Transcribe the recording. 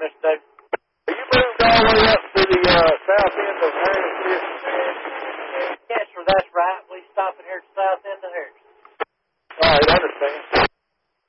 Mr. David. You moved all the way up to the south end of Harris. Yes, sir, that's right. We stopping here at the south end of Harris. All right, I understand.